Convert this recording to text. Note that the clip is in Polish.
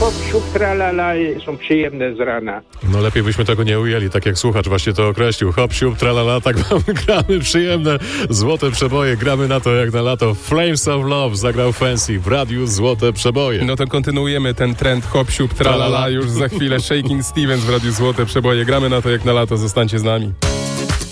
hop, siup, tralala są przyjemne z rana. No lepiej byśmy tego nie ujęli, tak jak słuchacz właśnie to określił. Hop, siup, tralala, tak gramy przyjemne, złote przeboje, gramy na to jak na lato. Flames of Love zagrał Fancy w radiu Złote Przeboje. No to kontynuujemy ten trend hop, siup, tralala już za chwilę. Shakin' Stevens w radiu Złote Przeboje. Gramy na to jak na lato, zostańcie z nami.